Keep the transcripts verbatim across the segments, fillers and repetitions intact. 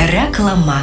Reklama.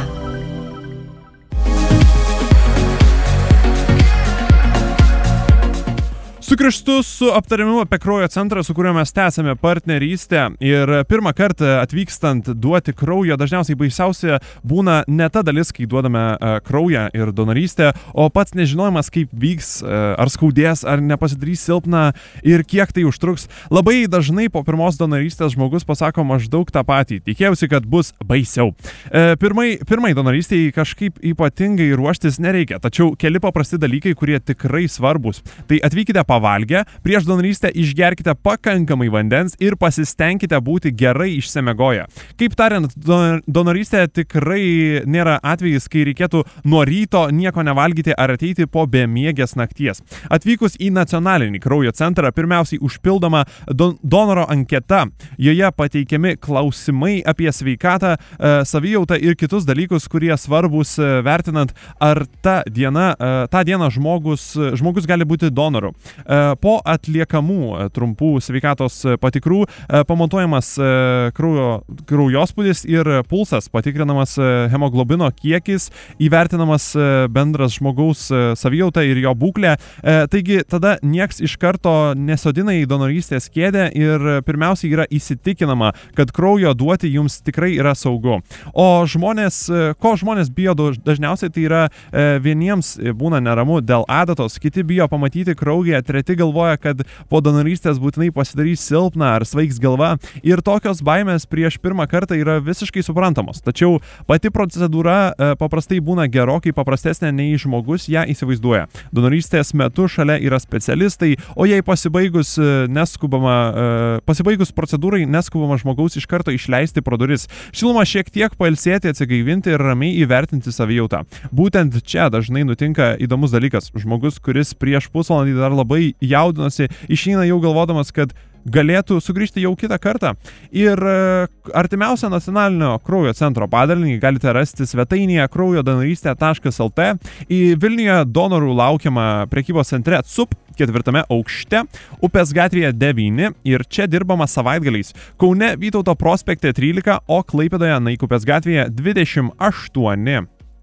Sugrįžtu su aptarimu apie kraujo centrą, su kuriuo mes tęsame partnerystę, ir pirmą kartą atvykstant duoti kraujo, dažniausiai baisiausia būna ne ta dalis, kai duodame kraują ir donorystę, o pats nežinojimas, kaip vyks, ar skaudės, ar nepasidarys silpna ir kiek tai užtruks. Labai dažnai po pirmos donorystės žmogus pasako maždaug tą patį. Tikėjausi, kad bus baisiau. Pirmai, pirmai donorystėje kažkaip ypatingai ruoštis nereikia, tačiau keli paprasti dalykai, kurie tikrai svarbus. Tai atvykite pavalgę, prieš donorystę išgerkite pakankamai vandens ir pasistengkite būti gerai išsimiegoję. Kaip tariant, donorystė tikrai nėra atvejis, kai reikėtų nuo ryto nieko nevalgyti ar ateiti po bemiegės nakties. Atvykus į nacionalinį kraujo centrą, pirmiausiai užpildoma don donoro anketa. Joje pateikiami klausimai apie sveikatą, savijautą ir kitus dalykus, kurie svarbus vertinant, ar ta diena, tą dieną žmogus, žmogus gali būti donoru. Po atliekamų trumpų sveikatos patikrų pamontuojamas kraujo, kraujospūdis ir pulsas, patikrinamas hemoglobino kiekis, įvertinamas bendras žmogaus savijauta ir jo būklė. Taigi tada nieks iš karto nesodina į donorystės kėdę ir pirmiausiai yra įsitikinama, kad kraujo duoti jums tikrai yra saugu. O žmonės, ko žmonės bijo dažniausiai, tai yra vieniems būna neramu dėl adatos, kiti bijo pamatyti kraują, treti galvoja, kad po donorystės būtinai pasidarys silpna ar svaigs galva, ir tokios baimės prieš pirmą kartą yra visiškai suprantamos. Tačiau pati procedūra paprastai būna gerokai paprastesnė nei žmogus ją įsivaizduoja. Donorystės metu šalia yra specialistai, o jei pasibaigus neskubama, pasibaigus procedūrai neskubama žmogaus iš karto išleisti pro duris. Šiluma šiek tiek pailsėti, atsigaivinti ir ramiai įvertinti savijautą. Būtent čia dažnai nutinka įdomus dalykas. Žmogus, kuris prieš pusvalandį dar labai jaudinosi, išeina jau galvodamas, kad galėtų sugrįžti jau kitą kartą. Ir artimiausią nacionalinio kraujo centro padalinį galite rasti svetainėje kraujo donorystė taškas el tė. Į Vilniuje donorų laukiama prekybos centre C U P ketvirtame aukšte, Upės gatvėje devyni, ir čia dirbama savaitgaliais. Kaune Vytauto prospekte trylika, o Klaipėdoje Naikupės gatvėje dvidešimt aštuoni.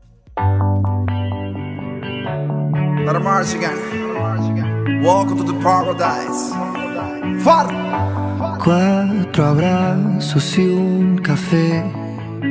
Welcome to the paradise. Far. Cuatro abrazos y un café.